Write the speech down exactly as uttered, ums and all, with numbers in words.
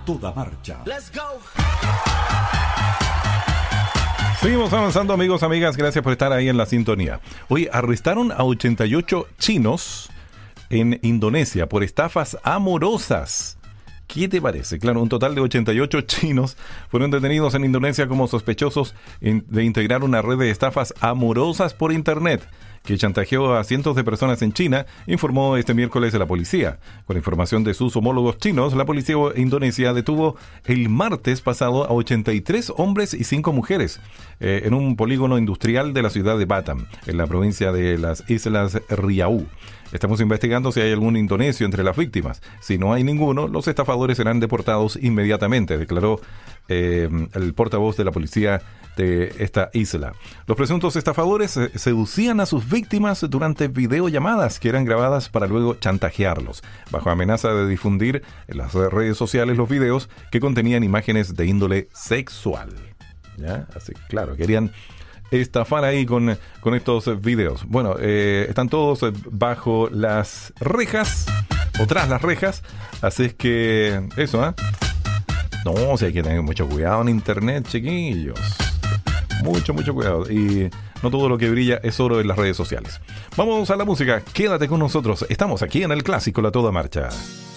toda marcha. Let's go. Seguimos avanzando, amigos, amigas. Gracias por estar ahí en la sintonía. Hoy arrestaron a ochenta y ocho chinos en Indonesia por estafas amorosas. ¿Qué te parece? Claro, un total de ochenta y ocho chinos fueron detenidos en Indonesia como sospechosos de integrar una red de estafas amorosas por Internet que chantajeó a cientos de personas en China, informó este miércoles la policía. Con información de sus homólogos chinos, la policía indonesia detuvo el martes pasado a ochenta y tres hombres y cinco mujeres eh, en un polígono industrial de la ciudad de Batam, en la provincia de las Islas Riau. Estamos investigando si hay algún indonesio entre las víctimas. Si no hay ninguno, los estafadores serán deportados inmediatamente, declaró eh, el portavoz de la policía de esta isla. Los presuntos estafadores seducían a sus víctimas durante videollamadas que eran grabadas para luego chantajearlos, bajo amenaza de difundir en las redes sociales los videos que contenían imágenes de índole sexual. ¿Ya? Así, claro, querían estafar ahí con, con estos videos. Bueno, eh, están todos bajo las rejas, o tras las rejas, así es que eso, ¿eh? No, o sea, hay que tener mucho cuidado en internet, chiquillos. Mucho, mucho cuidado. Y no todo lo que brilla es oro en las redes sociales. Vamos a la música. Quédate con nosotros. Estamos aquí en el Clásico La Toda Marcha.